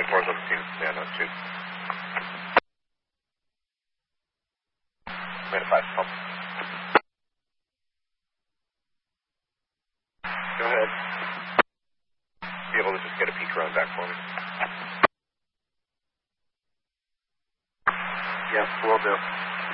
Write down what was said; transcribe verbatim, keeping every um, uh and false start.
Flight four seventeen, stand on two. Minute five, pump. Go ahead. Be able to just get a peek around back for me. Yes, will do.